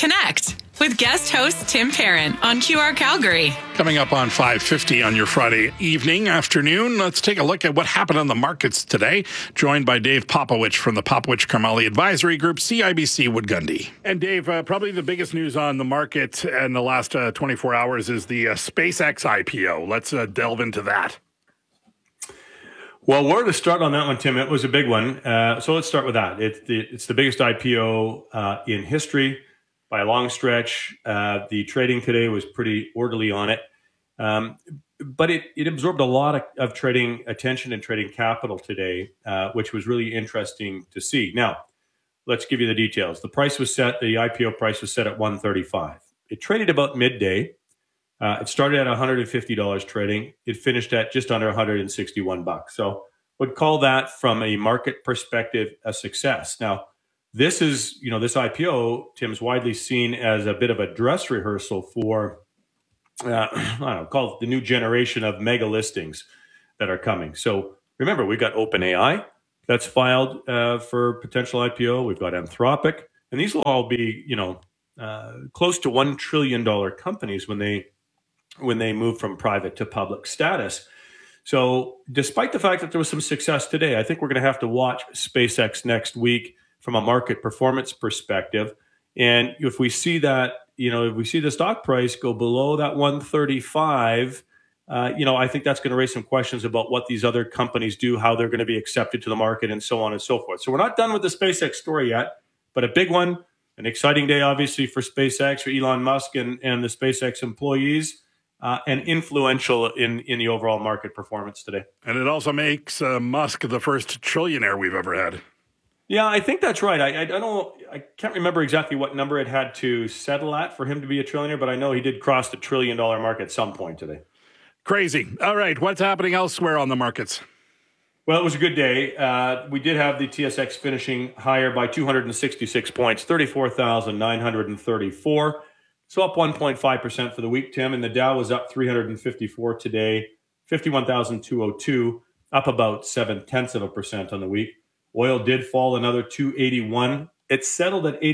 Connect with guest host Tim Parent on QR Calgary. Coming up on 5:50 on your Friday afternoon, let's take a look at what happened on the markets today. Joined by Dave Popowich from the Popowich-Karmali Advisory Group, CIBC Wood Gundy. And Dave, probably the biggest news on the market in the last 24 hours is the SpaceX IPO. Let's delve into that. Well, where to start on that one, Tim? It was a big one. So let's start with that. It's the biggest IPO in history by a long stretch. The trading today was pretty orderly on it. But it absorbed a lot of trading attention and trading capital today, which was really interesting to see. Now, let's give you the details. The IPO price was set at $135. It traded about midday. It started at $150 trading. It finished at just under $161. So would call that from a market perspective a success. Now, this IPO, Tim's widely seen as a bit of a dress rehearsal for, call it the new generation of mega listings that are coming. So remember, we've got OpenAI that's filed for potential IPO. We've got Anthropic, and these will all be, close to $1 trillion companies when they move from private to public status. So despite the fact that there was some success today, I think we're going to have to watch SpaceX next week from a market performance perspective. And if we see that, if we see the stock price go below that 135, I think that's going to raise some questions about what these other companies do, how they're going to be accepted to the market, and so on and so forth. So we're not done with the SpaceX story yet, but a big one, an exciting day, obviously, for SpaceX, for Elon Musk and the SpaceX employees, and influential in the overall market performance today. And it also makes Musk the first trillionaire we've ever had. Yeah, I think that's right. I can't remember exactly what number it had to settle at for him to be a trillionaire, but I know he did cross the $1 trillion mark at some point today. Crazy. All right, what's happening elsewhere on the markets? Well, it was a good day. We did have the TSX finishing higher by 266 points, 34,934. So up 1.5% for the week, Tim. And the Dow was up 354 today, 51,202, up about 0.7% on the week. Oil did fall another 281. It settled at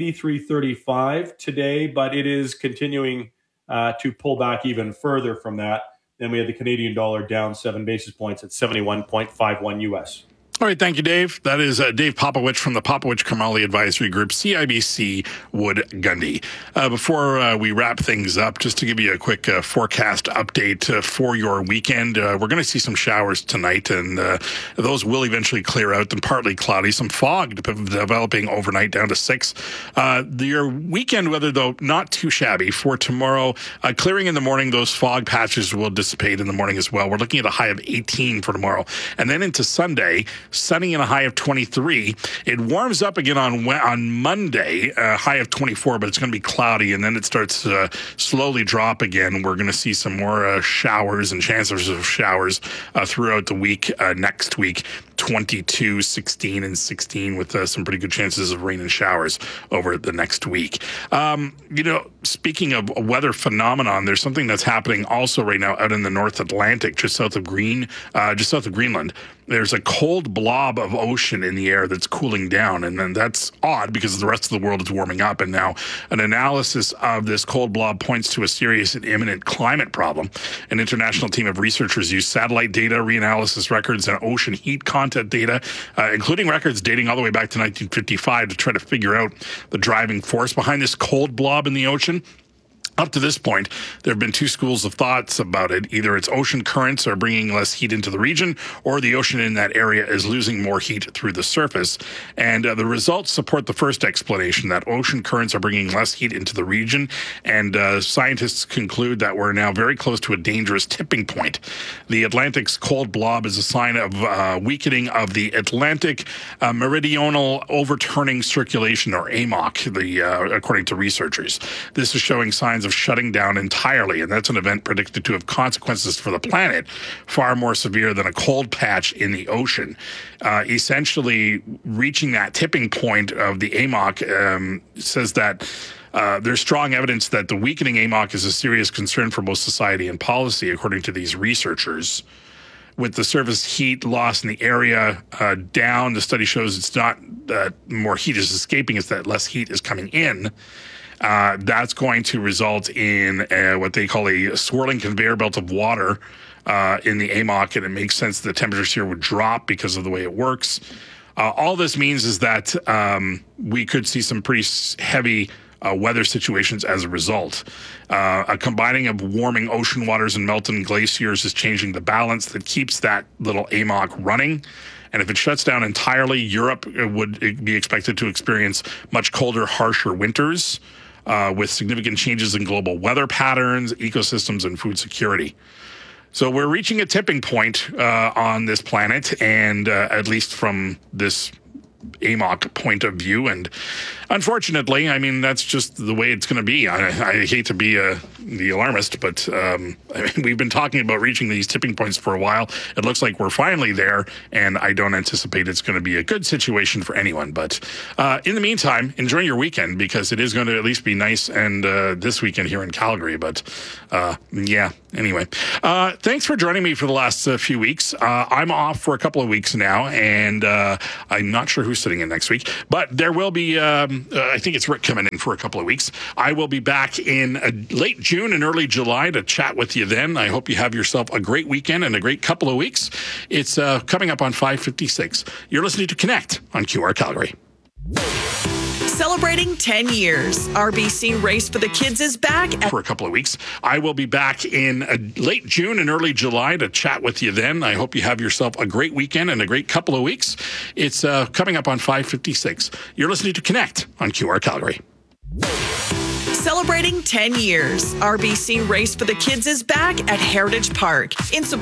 83.35 today, but it is continuing to pull back even further from that. Then we had the Canadian dollar down 7 basis points at 71.51 US. All right, thank you, Dave. That is Dave Popowich from the Popowich-Karmali Advisory Group, CIBC Wood Gundy. Before we wrap things up, just to give you a quick forecast update for your weekend, we're going to see some showers tonight, and those will eventually clear out and partly cloudy. Some fog developing overnight down to 6. Your weekend weather, though, not too shabby. For tomorrow, clearing in the morning, those fog patches will dissipate in the morning as well. We're looking at a high of 18 for tomorrow. And then into Sunday, sunny and a high of 23. It warms up again on Monday, a high of 24, but it's going to be cloudy, and then it starts to slowly drop again. We're going to see some more showers and chances of showers throughout the week next week. 22, 16, and 16 with some pretty good chances of rain and showers over the next week. Speaking of a weather phenomenon, there's something that's happening also right now out in the North Atlantic, just south of Greenland. There's a cold blob of ocean in the air that's cooling down, and then that's odd because the rest of the world is warming up. And now an analysis of this cold blob points to a serious and imminent climate problem. An international team of researchers used satellite data, reanalysis records, and ocean heat content data, including records dating all the way back to 1955, to try to figure out the driving force behind this cold blob in the ocean. Up to this point, there have been two schools of thoughts about it. Either it's ocean currents are bringing less heat into the region, or the ocean in that area is losing more heat through the surface. And the results support the first explanation, that ocean currents are bringing less heat into the region. And scientists conclude that we're now very close to a dangerous tipping point. The Atlantic's cold blob is a sign of weakening of the Atlantic Meridional Overturning Circulation, or AMOC, according to researchers. This is showing signs of shutting down entirely, and that's an event predicted to have consequences for the planet far more severe than a cold patch in the ocean. Essentially, reaching that tipping point of the AMOC says that there's strong evidence that the weakening AMOC is a serious concern for both society and policy, according to these researchers. with the surface heat loss in the area down. The study shows it's not that more heat is escaping, it's that less heat is coming in. That's going to result in what they call a swirling conveyor belt of water in the AMOC, and it makes sense the temperatures here would drop because of the way it works. All this means is that we could see some pretty heavy weather situations as a result. A combining of warming ocean waters and melting glaciers is changing the balance that keeps that little AMOC running. And if it shuts down entirely, Europe would be expected to experience much colder, harsher winters with significant changes in global weather patterns, ecosystems, and food security. So we're reaching a tipping point on this planet, and at least from this AMOC point of view. And unfortunately, I mean, that's just the way it's going to be. I hate to be the alarmist, but I mean, we've been talking about reaching these tipping points for a while. It looks like we're finally there, and I don't anticipate it's going to be a good situation for anyone. But in the meantime, enjoy your weekend, because it is going to at least be nice and this weekend here in Calgary. But yeah, anyway, thanks for joining me for the last few weeks. I'm off for a couple of weeks now, and I'm not sure who's sitting in next week, but there will be, I think it's Rick coming in for a couple of weeks. I will be back in late June and early July to chat with you then. I hope you have yourself a great weekend and a great couple of weeks. It's coming up on 5:56. You're listening to Connect on QR Calgary. Celebrating 10 years, RBC Race for the Kids is back for a couple of weeks. I will be back in late June and early July to chat with you then. I hope you have yourself a great weekend and a great couple of weeks. It's coming up on 5:56. You're listening to Connect on QR Calgary. Celebrating 10 years, RBC Race for the Kids is back at Heritage Park in support